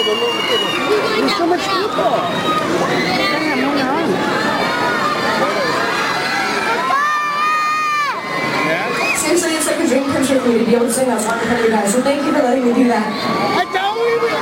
It's so much deeper. Seriously, it's like a dream come true for me to be able to sing that song in front of you guys, so thank you for letting me do that. I don't even